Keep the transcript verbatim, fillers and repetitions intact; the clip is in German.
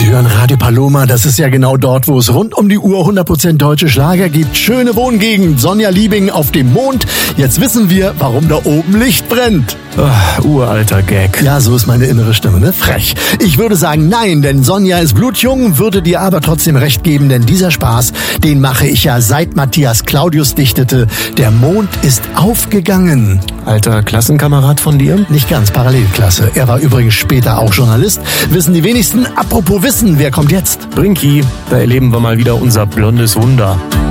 Sie hören Radio Paloma, das ist ja genau dort, wo es rund um die Uhr hundert Prozent deutsche Schlager gibt. Schöne Wohngegend, Sonja Liebing auf dem Mond. Jetzt wissen wir, warum da oben Licht brennt. Ach, uralter Gag. Ja, so ist meine innere Stimme, ne? Frech. Ich würde sagen nein, denn Sonja ist blutjung, würde dir aber trotzdem recht geben, denn dieser Spaß, den mache ich ja seit Matthias Claudius dichtete. Der Mond ist aufgegangen. Alter Klassenkamerad von dir? Nicht ganz, Parallelklasse. Er war übrigens später auch Journalist. Wissen die wenigsten. Apropos Wissen, wer kommt jetzt? Brinki, da erleben wir mal wieder unser blondes Wunder.